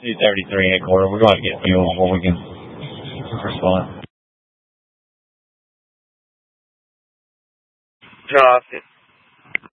233 headquarters. We're going to get fuel before we can respond. Drop it.